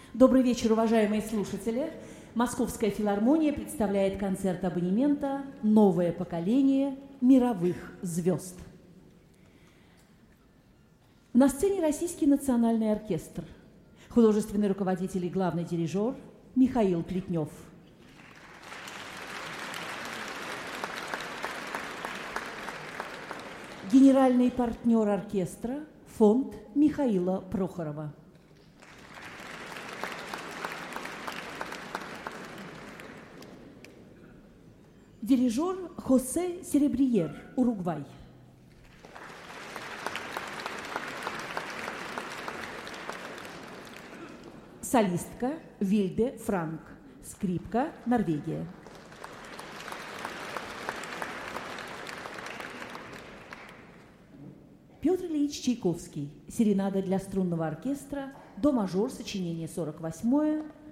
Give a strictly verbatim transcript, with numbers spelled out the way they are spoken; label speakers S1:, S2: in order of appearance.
S1: Добрый вечер, уважаемые слушатели. Московская филармония представляет концерт абонемента «Новое поколение мировых звезд». На сцене Российский национальный оркестр, художественный руководитель и главный дирижер Михаил Плетнев. Генеральный партнер оркестра фонд Михаила Прохорова. Дирижер Хосе Серебриер, Уругвай. Солистка Вильде Франк, скрипка, Норвегия. Петр Ильич Чайковский, серенада для струнного оркестра, до мажор, сочинение сорок восьмое,